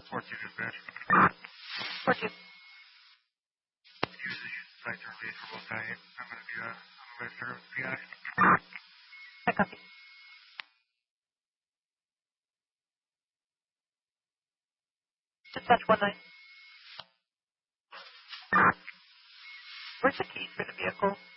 4-2 dispatch. 4-2. Use the site turn lead for both value. I'm going to be on the way to start with PI. I copy. Dispatch 1-9. Where's the keys for the vehicle?